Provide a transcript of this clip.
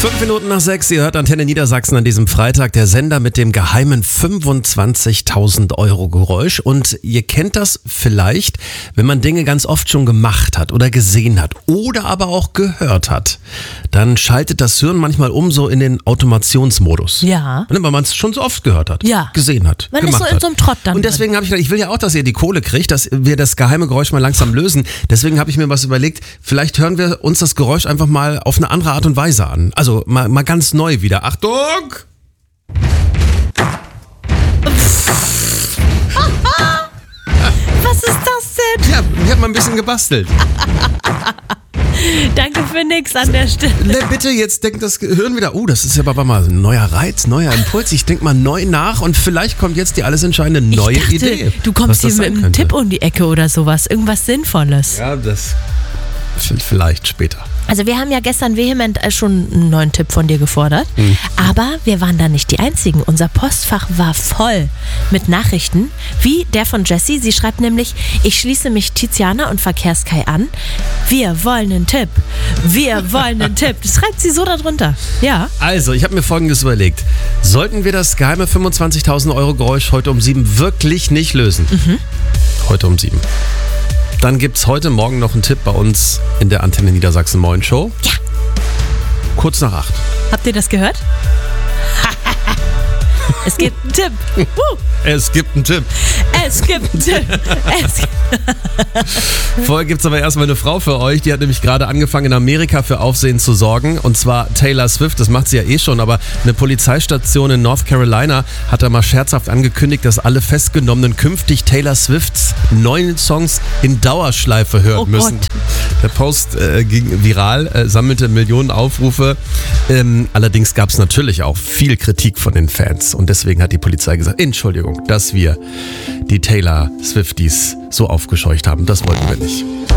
5:05, ihr hört Antenne Niedersachsen an diesem Freitag, der Sender mit dem geheimen 25.000 € Geräusch. Und ihr kennt das vielleicht, wenn man Dinge ganz oft schon gemacht hat oder gesehen hat oder aber auch gehört hat. Dann schaltet das Hirn manchmal um so in den Automationsmodus. Ja. Weil man es schon so oft gehört hat, Ja. gesehen hat, Man gemacht ist so in so einem Trott dann. Und deswegen habe ich gedacht, ich will ja auch, dass ihr die Kohle kriegt, dass wir das geheime Geräusch mal langsam lösen. Deswegen habe ich mir was überlegt, vielleicht hören wir uns das Geräusch einfach mal auf eine andere Art und Weise an. Also mal ganz neu wieder. Achtung! Was ist das denn? Ja, ich habe mal ein bisschen gebastelt. Danke für nix an der Stelle. Ne, bitte, jetzt denkt das Gehirn wieder, das ist ja aber mal ein neuer Reiz, neuer Impuls. Ich denke mal neu nach und vielleicht kommt jetzt die alles entscheidende neue Ich dachte, Idee. du kommst was das hier mit sein einem könnte. Tipp um die Ecke oder sowas. Irgendwas Sinnvolles. Ja, das vielleicht später. Also wir haben ja gestern vehement schon einen neuen Tipp von dir gefordert, aber wir waren da nicht die Einzigen. Unser Postfach war voll mit Nachrichten, wie der von Jessie. Sie schreibt nämlich, ich schließe mich Tiziana und Verkehrskai an. Wir wollen einen Tipp. Wir wollen einen Tipp. Das schreibt sie so darunter. Ja. Also, ich habe mir Folgendes überlegt. Sollten wir das geheime 25.000 € Geräusch heute um 7 wirklich nicht lösen? Heute um 7. Dann gibt's heute Morgen noch einen Tipp bei uns in der Antenne Niedersachsen Moin Show. Ja. Kurz nach 8. Habt ihr das gehört? Es gibt einen Tipp. Es gibt einen Tipp. Es gibt einen Tipp. Vorher gibt's aber erstmal eine Frau für euch, die hat nämlich gerade angefangen in Amerika für Aufsehen zu sorgen, und zwar Taylor Swift. Das macht sie ja eh schon, aber eine Polizeistation in North Carolina hat da mal scherzhaft angekündigt, dass alle Festgenommenen künftig Taylor Swifts neuen Songs in Dauerschleife hören Oh müssen. Gott. Der Post ging viral, sammelte Millionen Aufrufe. Allerdings gab's natürlich auch viel Kritik von den Fans, und deswegen hat die Polizei gesagt, Entschuldigung, dass wir die Taylor Swifties so aufgescheucht haben. Das wollten wir nicht.